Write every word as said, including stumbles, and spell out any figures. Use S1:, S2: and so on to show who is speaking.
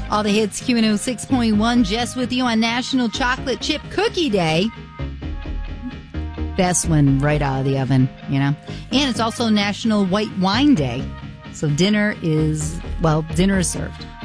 S1: All the hits, Q one oh six point one, Jess with you on National Chocolate Chip Cookie Day. Best one right out of the oven, you know. And it's also National White Wine Day. So dinner is, well, dinner is served.